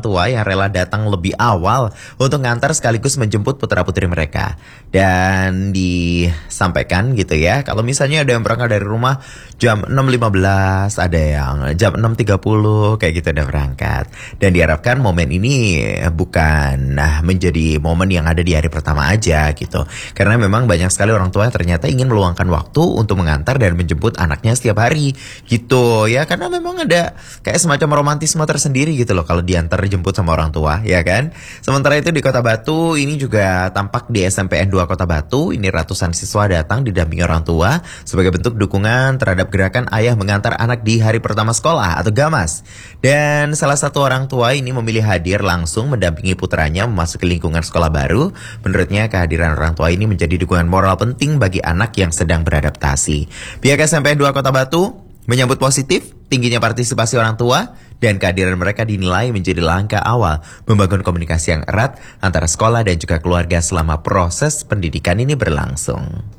tua yang rela datang lebih awal untuk ngantar sekaligus menjemput putra-putri mereka. Dan disampaikan gitu ya, kalau misalnya ada yang berangkat dari rumah jam 6.15, ada yang jam 6.30, kayak gitu udah berangkat. Dan diharapkan momen ini bukan menjadi momen yang ada di hari pertama aja gitu. Karena memang banyak sekali orang tua yang ternyata ingin meluangkan waktu untuk mengantar dan menjemput anaknya setiap hari gitu ya. Karena memang ada kayak semacam romantisme tersendiri gitu loh kalau diantar jemput sama orang tua, ya kan? Sementara itu di Kota Batu ini juga tampak di SMPN 2 Kota Batu, ini ratusan siswa datang didampingi orang tua sebagai bentuk dukungan terhadap gerakan ayah mengantar anak di hari pertama sekolah atau GAMAS. Dan salah satu orang tua ini memilih hadir langsung mendampingi putranya memasuki lingkungan sekolah baru. Menurutnya kehadiran orang tua ini menjadi dukungan moral penting bagi anak yang sedang beradaptasi. Pihak SMPN 2 Kota Batu menyambut positif tingginya partisipasi orang tua dan kehadiran mereka dinilai menjadi langkah awal membangun komunikasi yang erat antara sekolah dan juga keluarga selama proses pendidikan ini berlangsung.